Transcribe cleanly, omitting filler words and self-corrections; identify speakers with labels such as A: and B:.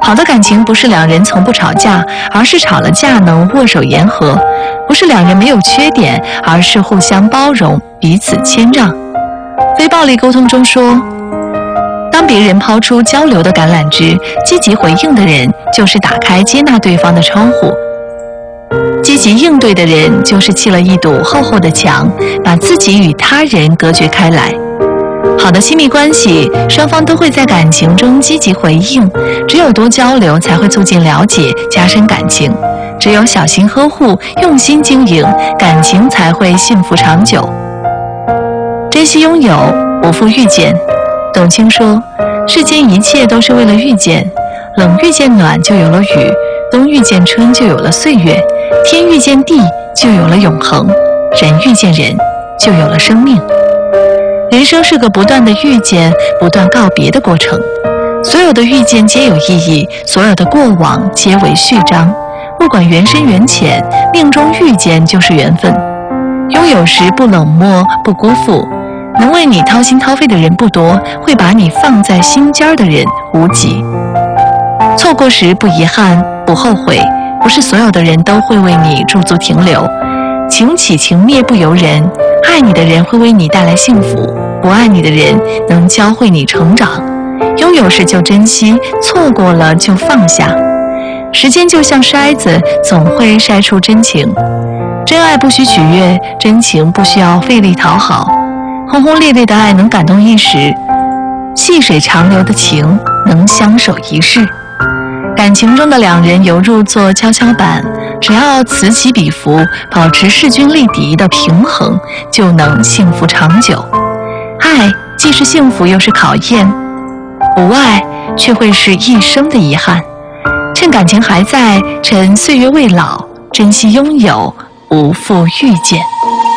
A: 好的感情不是两人从不吵架，而是吵了架能握手言和；不是两人没有缺点，而是互相包容，彼此谦让。非暴力沟通中说，当别人抛出交流的橄榄枝，积极回应的人就是打开接纳对方的窗户；积极应对的人就是砌了一堵厚厚的墙，把自己与他人隔绝开来。好的亲密关系，双方都会在感情中积极回应，只有多交流才会促进了解，加深感情；只有小心呵护，用心经营，感情才会幸福长久。珍惜拥有，不负遇见。董卿说，世间一切都是为了遇见，冷遇见暖就有了雨，冬遇见春就有了岁月，天遇见地就有了永恒，人遇见人就有了生命。人生是个不断的遇见，不断告别的过程。所有的遇见皆有意义，所有的过往皆为序章。不管缘深缘浅，命中遇见就是缘分。拥有时不冷漠，不辜负。能为你掏心掏肺的人不多，会把你放在心尖的人无几。错过时不遗憾，不后悔。不是所有的人都会为你驻足停留。情起情灭不由人，爱你的人会为你带来幸福，不爱你的人能教会你成长。拥有时就珍惜，错过了就放下。时间就像筛子，总会筛出真情。真爱不需取悦，真情不需要费力讨好。轰轰烈烈的爱能感动一时，细水长流的情能相守一世。感情中的两人犹如做跷跷板，只要此起彼伏，保持势均力敌的平衡，就能幸福长久。爱既是幸福又是考验，不爱却会是一生的遗憾。趁感情还在，趁岁月未老，珍惜拥有，不负遇见。